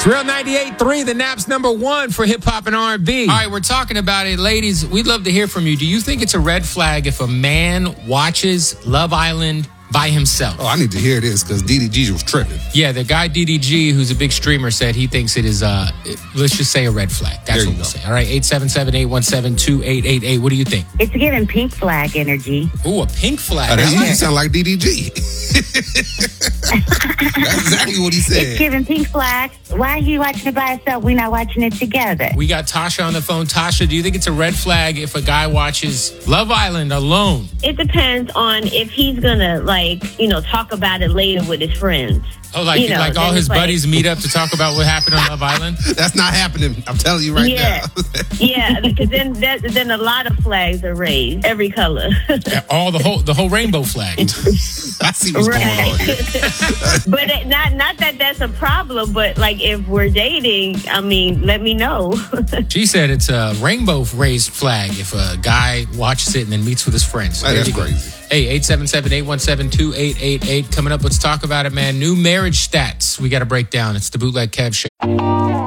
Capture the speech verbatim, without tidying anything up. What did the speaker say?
It's Real ninety-eight point three, the Nap's number one for hip-hop and R and B. All right, we're talking about it. Ladies, we'd love to hear from you. Do you think it's a red flag if a man watches Love Island by himself? Oh, I need to hear this because D D G was tripping. Yeah, the guy D D G, who's a big streamer, said he thinks it is, uh, it, let's just say a red flag. That's There what you we'll go. say. All right, eight seven seven, eight one seven, two eight eight eight. What do you think? It's giving pink flag energy. Ooh, a pink flag. Oh, that I you like sound like D D G. That's exactly what he It's said. giving pink flag. Why are you watching it by yourself? We're not watching it together. We got Tasha on the phone. Tasha, do you think it's a red flag if a guy watches Love Island alone? It depends on if he's gonna, like, you know, talk about it later with his friends. Oh, like You know, like all then his it's like- buddies meet up to talk about what happened on Love Island? That's not happening. I'm telling you right Yeah. now. Yeah, because then that, then a lot of flags are raised, every color. Yeah, all the whole the whole rainbow flag. I see what's going on here. But it, not not that that's a problem, but like if we're dating, I mean, let me know. She said it's a rainbow raised flag if a guy watches it and then meets with his friends. Hey, There that's you go. crazy. Hey, eight seven seven, eight one seven, two eight eight eight. Coming up, let's talk about it, man. New marriage stats. We got to break down. It's the Bootleg Kev Show.